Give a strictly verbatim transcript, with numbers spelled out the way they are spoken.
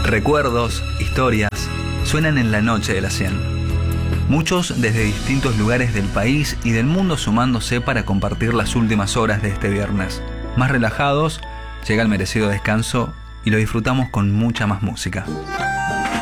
Recuerdos, historias, suenan en la noche de la cien. Muchos desde distintos lugares del país y del mundo sumándose para compartir las últimas horas de este viernes. Más relajados, llega el merecido descanso y lo disfrutamos con mucha más música.